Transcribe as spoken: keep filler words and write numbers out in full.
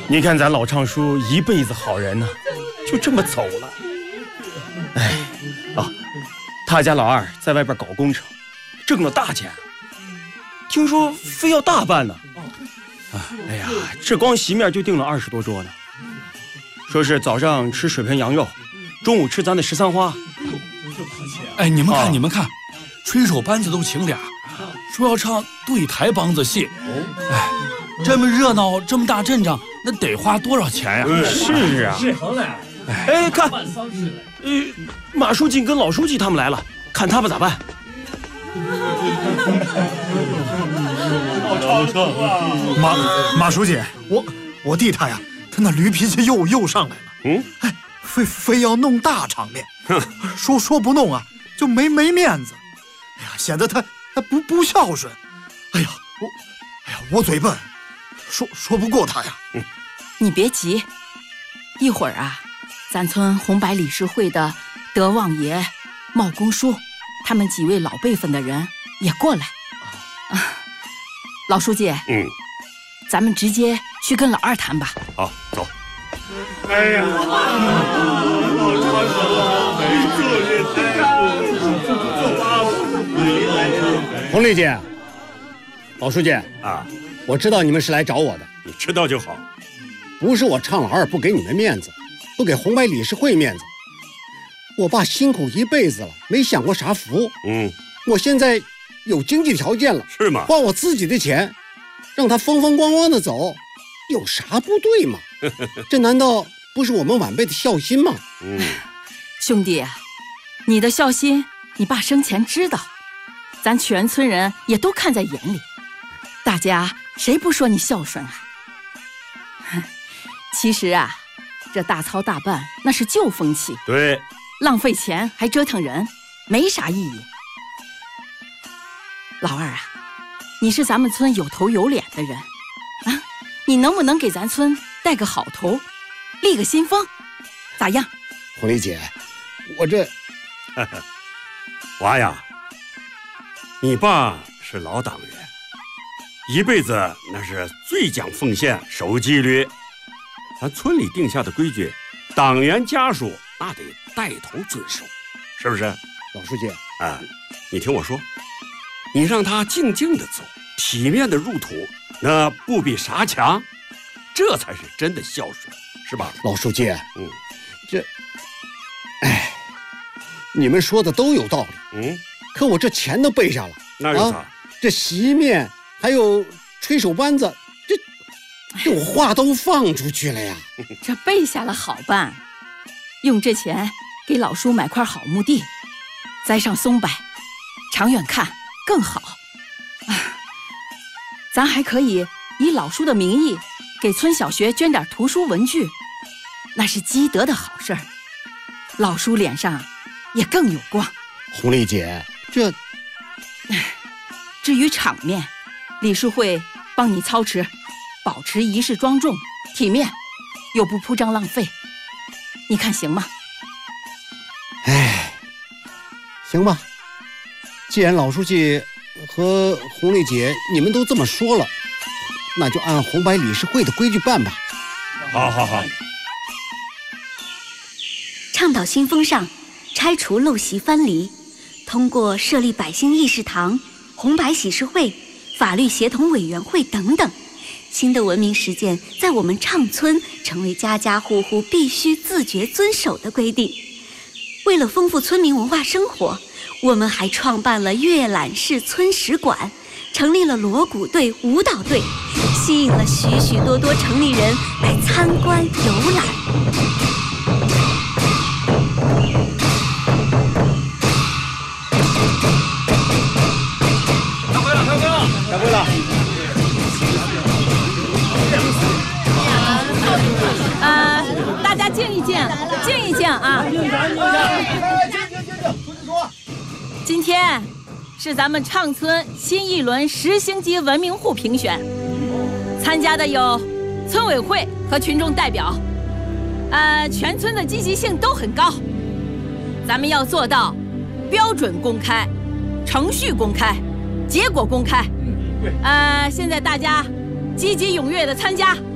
你看咱老唱书一辈子好人呢、啊，就这么走了。哎，啊，他家老二在外边搞工程，挣了大钱，听说非要大办呢。哎呀，这光席面就订了二十多桌呢。说是早上吃水盆羊肉，中午吃咱的十三花。 哎，你们看， 啊、 你们看，吹手班子都请俩，说要唱对台梆子戏。哎，这么热闹，这么大阵仗，那得花多少钱呀？ 是啊。哎，看，呃，马书记跟老书记他们来了，看他们咋办？ 马马书记，我我弟他呀，他那驴脾气又又上来了。嗯，哎，非非要弄大场面，说说不弄啊，就没没面子。哎呀，显得他他不不孝顺。哎呀，我哎呀，我嘴笨，说说不过他呀。 嗯，你别急，一会儿啊，咱村红白理事会的德旺爷、茂公叔，他们几位老辈分的人也过来。啊，老书记， 嗯， 咱们直接去跟老二谈吧。 好，走。 哎呀，老长手，没做人家。洪丽姐，老书记啊， 我知道你们是来找我的。 你知道就好。 不是我唱老二不给你们面子，不给红白理事会面子。我爸辛苦一辈子了，没享过啥福。 嗯， 我现在有经济条件了， 是吗？ 花我自己的钱，让他风风光光的走，有啥不对吗？这难道不是我们晚辈的孝心吗？ 嗯， 兄弟，你的孝心，你爸生前知道，咱全村人也都看在眼里，大家谁不说你孝顺啊？其实啊，这大操大办那是旧风气， 对， 浪费钱还折腾人，没啥意义。老二啊，你是咱们村有头有脸的人啊，你能不能给咱村带个好头，立个新风，咋样？ 红丽姐，我这娃呀，你爸是老党员，一辈子那是最讲奉献、守纪律。咱村里定下的规矩，党员家属那得带头遵守，是不是？ 老书记， 啊，你听我说，你让他静静的走，体面的入土，那不比啥强？这才是真的孝顺，是吧？ 老书记， 嗯， 这，哎，你们说的都有道理， 嗯， 可我这钱都备上了， 那有啥？ 啊、这席面还有吹手班子，这这我话都放出去了呀。 这备下了好办，用这钱给老叔买块好墓地，栽上松柏，长远看更好。啊，咱还可以以老叔的名义给村小学捐点图书文具，那是积德的好事儿，老叔脸上也更有光。 红丽姐，这， 至于场面，理事会帮你操持，保持仪式庄重体面，又不铺张浪费，你看行吗？ 哎，行吧，既然老书记和红丽姐你们都这么说了，那就按红白理事会的规矩办吧。 好好好。 倡导新风尚，拆除陋习藩篱，通过设立百姓议事堂、红白喜事会、法律协同委员会等等，新的文明实践在我们畅村成为家家户户必须自觉遵守的规定。为了丰富村民文化生活，我们还创办了阅览室村史馆，成立了锣鼓队、舞蹈队，吸引了许许多多城里人来参观游览。 开会了，开会了， 开会了。 呃，大家静一静，静一静啊！今天是咱们畅村新一轮十星级文明户评选，参加的有村委会和群众代表，呃，全村的积极性都很高。咱们要做到标准公开、程序公开、结果公开。呃，现在大家积极踊跃的参加。